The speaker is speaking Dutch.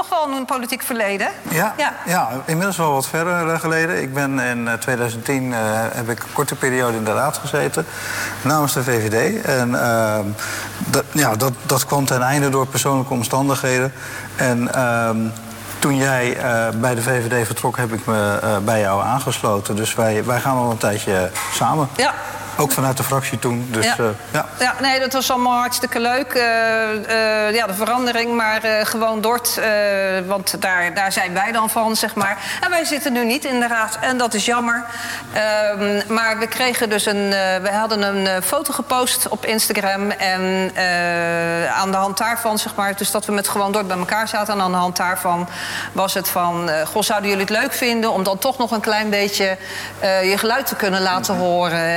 nog wel een politiek verleden. Ja, inmiddels wel wat verder geleden. Ik ben in 2010 heb ik een korte periode in de raad gezeten namens de VVD. En dat kwam ten einde door persoonlijke omstandigheden. En toen jij bij de VVD vertrok, heb ik me bij jou aangesloten. Dus wij gaan al een tijdje samen. Ja. Ook vanuit de fractie toen. Dus, nee, dat was allemaal hartstikke leuk. De verandering, maar gewoon Dort. Want daar zijn wij dan van, zeg maar. En wij zitten nu niet in de raad. En dat is jammer. Maar we kregen dus we hadden een foto gepost op Instagram. En aan de hand daarvan, zeg maar. Dus dat we met gewoon Dort bij elkaar zaten. En aan de hand daarvan was het van... zouden jullie het leuk vinden om dan toch nog een klein beetje je geluid te kunnen laten horen?